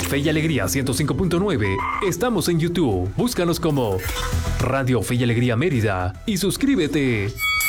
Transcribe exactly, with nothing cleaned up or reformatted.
Fe y Alegría ciento cinco punto nueve. Estamos en YouTube. Búscanos como Radio Fe y Alegría Mérida y suscríbete.